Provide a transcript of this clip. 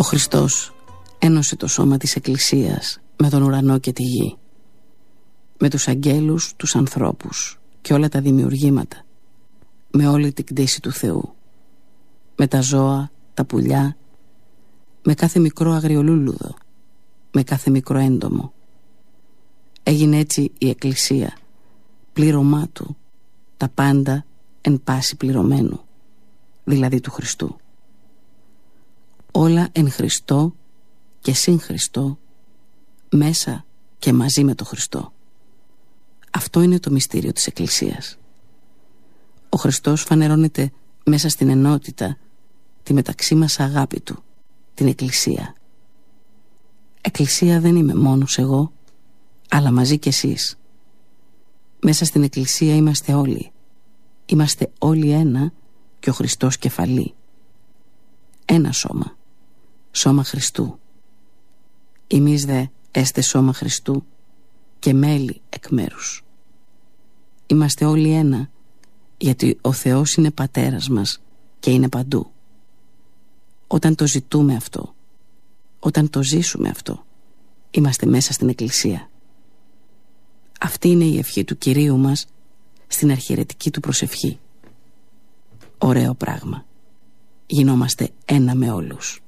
Χριστός ένωσε το σώμα της Εκκλησίας με τον ουρανό και τη γη, με τους αγγέλους, τους ανθρώπους και όλα τα δημιουργήματα, με όλη την κτήση του Θεού, με τα ζώα, τα πουλιά, με κάθε μικρό αγριολούλουδο, με κάθε μικρό έντομο. Έγινε έτσι η Εκκλησία, πλήρωμά του, τα πάντα εν πάση πληρωμένου, δηλαδή του Χριστού. Όλα εν Χριστώ και συν Χριστώ, μέσα και μαζί με το Χριστό. Αυτό είναι το μυστήριο της Εκκλησίας. Ο Χριστός φανερώνεται μέσα στην ενότητα, τη μεταξύ μας αγάπη του, την Εκκλησία. Εκκλησία δεν είμαι μόνος εγώ, αλλά μαζί κι εσείς. Μέσα στην Εκκλησία είμαστε όλοι. Είμαστε όλοι ένα και ο Χριστός κεφαλή. Ένα σώμα. Σώμα Χριστού. Εμείς δε έστε σώμα Χριστού και μέλη εκ μέρους. Είμαστε όλοι ένα, γιατί ο Θεός είναι πατέρας μας και είναι παντού. Όταν το ζητούμε αυτό, όταν το ζήσουμε αυτό, είμαστε μέσα στην Εκκλησία. Αυτή είναι η ευχή του Κυρίου μας στην αρχιερετική του προσευχή. Ωραίο πράγμα. Γινόμαστε ένα με όλους.